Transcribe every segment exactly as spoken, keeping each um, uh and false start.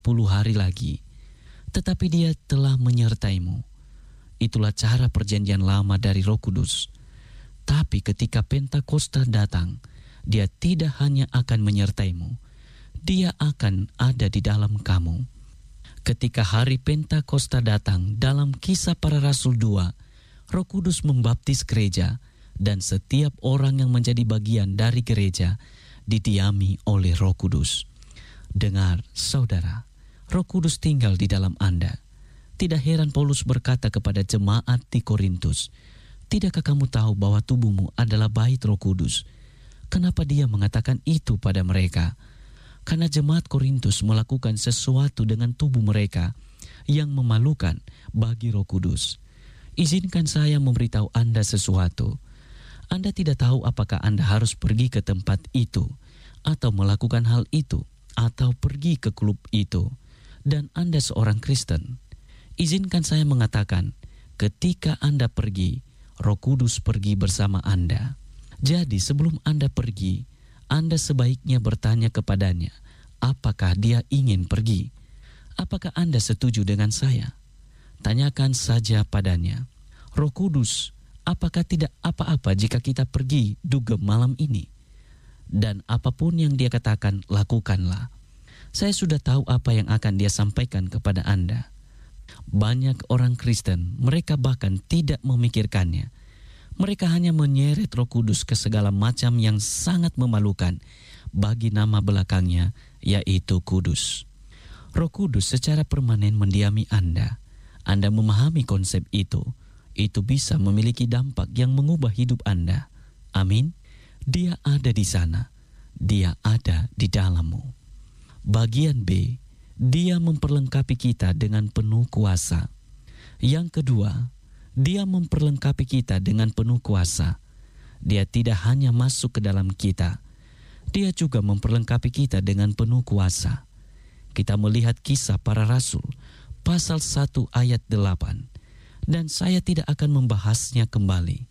puluh hari lagi, tetapi Dia telah menyertaimu. Itulah cara perjanjian lama dari Roh Kudus. Tapi ketika Pentakosta datang, Dia tidak hanya akan menyertaimu, Dia akan ada di dalam kamu. Ketika hari Pentakosta datang dalam Kisah Para Rasul dua, Roh Kudus membaptis gereja dan setiap orang yang menjadi bagian dari gereja didiami oleh Roh Kudus. Dengar, saudara, Roh Kudus tinggal di dalam Anda. Tidak heran Paulus berkata kepada jemaat di Korintus, "Tidakkah kamu tahu bahwa tubuhmu adalah bait Roh Kudus?" Kenapa dia mengatakan itu pada mereka? Karena jemaat Korintus melakukan sesuatu dengan tubuh mereka yang memalukan bagi Roh Kudus. Izinkan saya memberitahu Anda sesuatu. Anda tidak tahu apakah Anda harus pergi ke tempat itu, atau melakukan hal itu, atau pergi ke klub itu, dan Anda seorang Kristen. Izinkan saya mengatakan, ketika Anda pergi, Roh Kudus pergi bersama Anda. Jadi sebelum Anda pergi, Anda sebaiknya bertanya kepadanya, apakah dia ingin pergi? Apakah Anda setuju dengan saya? Tanyakan saja padanya, Roh Kudus, apakah tidak apa-apa jika kita pergi dugem malam ini? Dan apapun yang dia katakan, lakukanlah. Saya sudah tahu apa yang akan dia sampaikan kepada Anda. Banyak orang Kristen, mereka bahkan tidak memikirkannya. Mereka hanya menyeret Roh Kudus ke segala macam yang sangat memalukan bagi nama belakangnya, yaitu Kudus. Roh Kudus secara permanen mendiami Anda. Anda memahami konsep itu. Itu bisa memiliki dampak yang mengubah hidup Anda. Amin. Dia ada di sana. Dia ada di dalammu. Bagian B, Dia memperlengkapi kita dengan penuh kuasa. Yang kedua, Dia memperlengkapi kita dengan penuh kuasa. Dia tidak hanya masuk ke dalam kita, Dia juga memperlengkapi kita dengan penuh kuasa. Kita melihat Kisah Para Rasul, pasal satu ayat delapan. Dan saya tidak akan membahasnya kembali,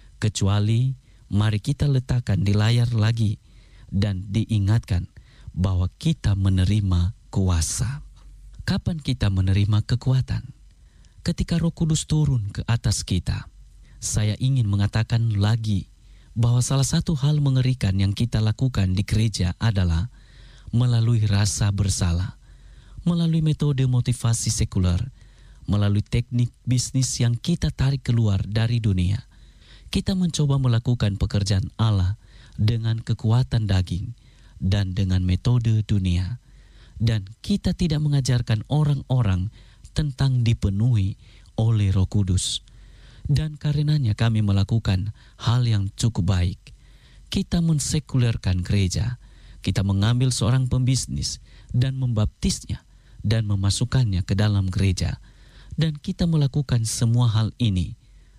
kecuali mari kita letakkan di layar lagi dan diingatkan bahwa kita menerima kuasa. Kapan kita menerima kekuatan? Ketika Roh Kudus turun ke atas kita. Saya ingin mengatakan lagi bahwa salah satu hal mengerikan yang kita lakukan di gereja adalah melalui rasa bersalah, melalui metode motivasi sekuler, melalui teknik bisnis yang kita tarik keluar dari dunia. Kita mencoba melakukan pekerjaan Allah dengan kekuatan daging dan dengan metode dunia. Dan kita tidak mengajarkan orang-orang tentang dipenuhi oleh Roh Kudus. Dan karenanya kami melakukan hal yang cukup baik. Kita mensekulerkan gereja. Kita mengambil seorang pembisnis dan membaptisnya dan memasukkannya ke dalam gereja. Dan kita melakukan semua hal ini.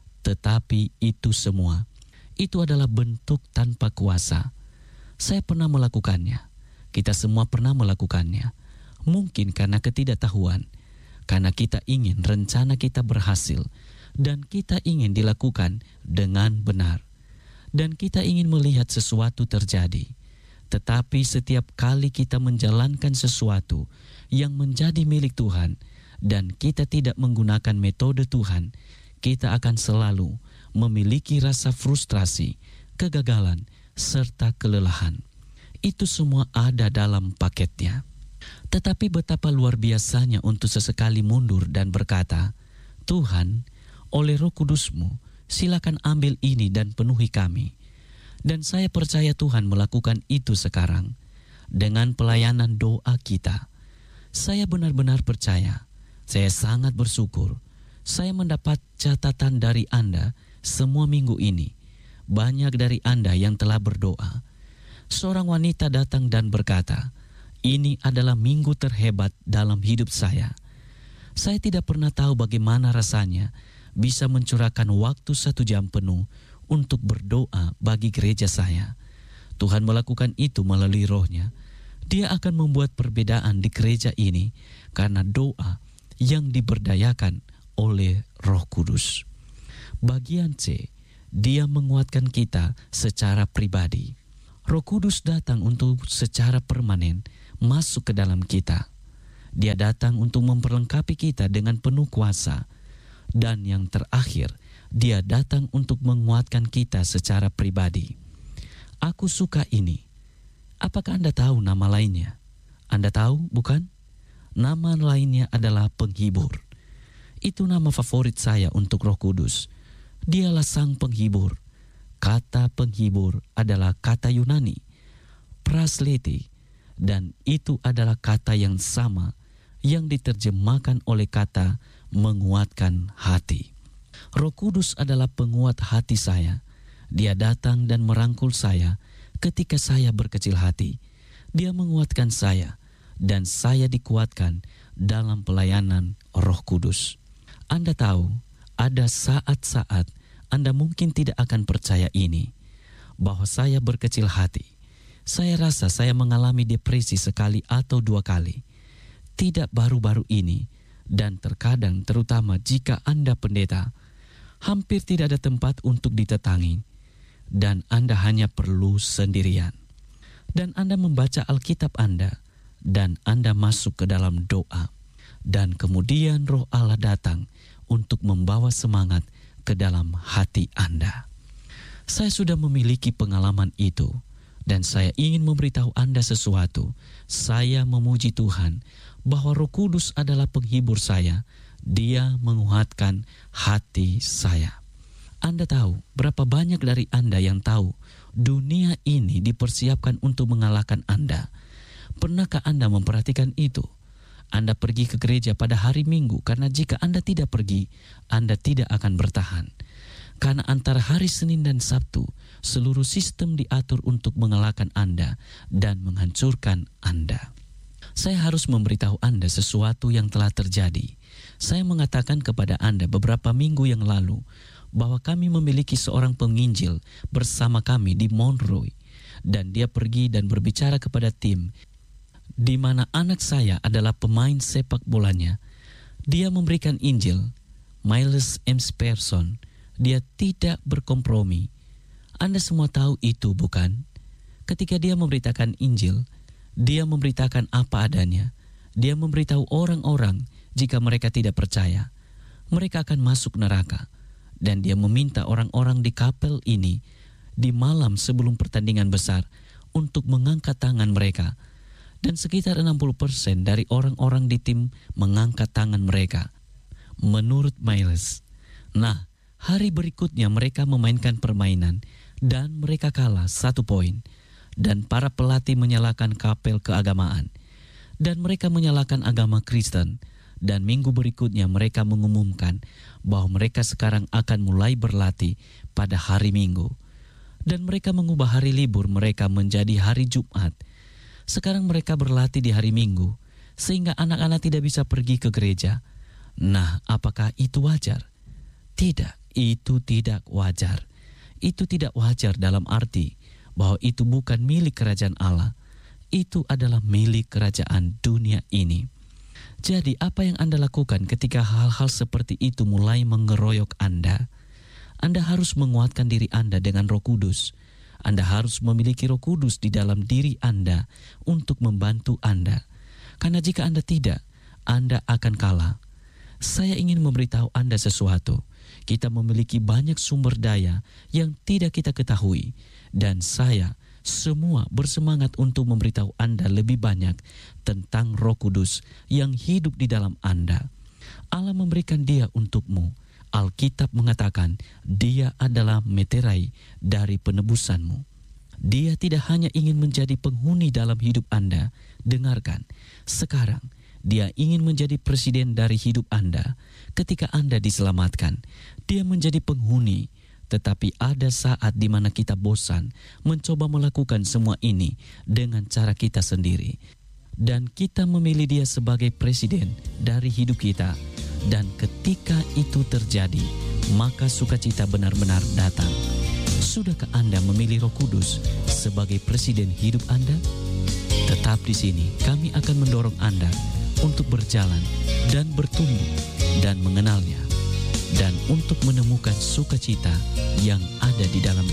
Tetapi itu semua, itu adalah bentuk tanpa kuasa. Saya pernah melakukannya. Kita semua pernah melakukannya. Mungkin karena ketidaktahuan, karena kita ingin rencana kita berhasil, dan kita ingin dilakukan dengan benar. Dan kita ingin melihat sesuatu terjadi. Tetapi setiap kali kita menjalankan sesuatu yang menjadi milik Tuhan, dan kita tidak menggunakan metode Tuhan, kita akan selalu memiliki rasa frustrasi, kegagalan, serta kelelahan. Itu semua ada dalam paketnya. Tetapi betapa luar biasanya untuk sesekali mundur dan berkata, Tuhan, oleh Roh Kudus-Mu, silakan ambil ini dan penuhi kami. Dan saya percaya Tuhan melakukan itu sekarang dengan pelayanan doa kita. Saya benar-benar percaya. Saya sangat bersyukur. Saya mendapat catatan dari Anda semua minggu ini. Banyak dari Anda yang telah berdoa. Seorang wanita datang dan berkata, ini adalah minggu terhebat dalam hidup saya. Saya tidak pernah tahu bagaimana rasanya bisa mencurahkan waktu satu jam penuh untuk berdoa bagi gereja saya. Tuhan melakukan itu melalui Roh-Nya. Dia akan membuat perbedaan di gereja ini karena doa yang diberdayakan oleh Roh Kudus. Bagian C, Dia menguatkan kita secara pribadi. Roh Kudus datang untuk secara permanen masuk ke dalam kita. Dia datang untuk memperlengkapi kita dengan penuh kuasa. Dan yang terakhir, Dia datang untuk menguatkan kita secara pribadi. Aku suka ini. Apakah Anda tahu nama lainnya? Anda tahu, bukan? Nama lainnya adalah penghibur. Itu nama favorit saya untuk Roh Kudus. Dialah sang penghibur. Kata penghibur adalah kata Yunani, prasleti, dan itu adalah kata yang sama yang diterjemahkan oleh kata menguatkan hati. Roh Kudus adalah penguat hati saya. Dia datang dan merangkul saya ketika saya berkecil hati. Dia menguatkan saya dan saya dikuatkan dalam pelayanan Roh Kudus. Anda tahu, ada saat-saat Anda mungkin tidak akan percaya ini, bahwa saya berkecil hati. Saya rasa saya mengalami depresi sekali atau dua kali. Tidak baru-baru ini, dan terkadang terutama jika Anda pendeta, hampir tidak ada tempat untuk ditetangi, dan Anda hanya perlu sendirian. Dan Anda membaca Alkitab Anda, dan Anda masuk ke dalam doa, dan kemudian Roh Allah datang untuk membawa semangat ke dalam hati Anda. Saya sudah memiliki pengalaman itu, dan saya ingin memberitahu Anda sesuatu. Saya memuji Tuhan bahwa Roh Kudus adalah penghibur saya. Dia menguatkan hati saya. Anda tahu berapa banyak dari Anda yang tahu dunia ini dipersiapkan untuk mengalahkan Anda? Pernahkah Anda memperhatikan itu? Anda pergi ke gereja pada hari Minggu karena jika Anda tidak pergi, Anda tidak akan bertahan. Karena antara hari Senin dan Sabtu, seluruh sistem diatur untuk mengalahkan Anda dan menghancurkan Anda. Saya harus memberitahu Anda sesuatu yang telah terjadi. Saya mengatakan kepada Anda beberapa minggu yang lalu bahwa kami memiliki seorang penginjil bersama kami di Monroe, dan dia pergi dan berbicara kepada tim di mana anak saya adalah pemain sepak bolanya. Dia memberikan Injil, Miles McPherson. Dia tidak berkompromi. Anda semua tahu itu, bukan? Ketika dia memberitakan Injil, dia memberitakan apa adanya. Dia memberitahu orang-orang jika mereka tidak percaya, mereka akan masuk neraka. Dan dia meminta orang-orang di kapel ini di malam sebelum pertandingan besar untuk mengangkat tangan mereka. Dan sekitar enam puluh persen dari orang-orang di tim mengangkat tangan mereka, menurut Miles. Nah, hari berikutnya mereka memainkan permainan dan mereka kalah satu poin. Dan para pelatih menyalahkan kapel keagamaan. Dan mereka menyalahkan agama Kristen. Dan minggu berikutnya mereka mengumumkan bahwa mereka sekarang akan mulai berlatih pada hari Minggu. Dan mereka mengubah hari libur mereka menjadi hari Jumat. Sekarang mereka berlatih di hari Minggu, sehingga anak-anak tidak bisa pergi ke gereja. Nah, apakah itu wajar? Tidak, itu tidak wajar. Itu tidak wajar dalam arti bahwa itu bukan milik kerajaan Allah. Itu adalah milik kerajaan dunia ini. Jadi apa yang Anda lakukan ketika hal-hal seperti itu mulai mengeroyok Anda? Anda harus menguatkan diri Anda dengan Roh Kudus. Anda harus memiliki Roh Kudus di dalam diri Anda untuk membantu Anda. Karena jika Anda tidak, Anda akan kalah. Saya ingin memberitahu Anda sesuatu. Kita memiliki banyak sumber daya yang tidak kita ketahui. Dan saya semua bersemangat untuk memberitahu Anda lebih banyak tentang Roh Kudus yang hidup di dalam Anda. Allah memberikan Dia untukmu. Alkitab mengatakan Dia adalah meterai dari penebusanmu. Dia tidak hanya ingin menjadi penghuni dalam hidup Anda. Dengarkan, sekarang Dia ingin menjadi presiden dari hidup Anda. Ketika Anda diselamatkan, Dia menjadi penghuni. Tetapi ada saat di mana kita bosan mencoba melakukan semua ini dengan cara kita sendiri. Dan kita memilih Dia sebagai presiden dari hidup kita. Dan ketika itu terjadi, maka sukacita benar-benar datang. Sudahkah Anda memilih Roh Kudus sebagai presiden hidup Anda? Tetap di sini, kami akan mendorong Anda untuk berjalan dan bertumbuh dan mengenalnya, dan untuk menemukan sukacita yang ada di dalam